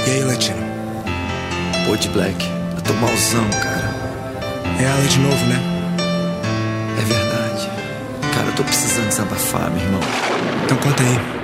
E aí, Latino? Pô, de Black, eu tô malzão, cara. É ela de novo, né? É verdade. Cara, eu tô precisando desabafar, meu irmão. Então conta aí.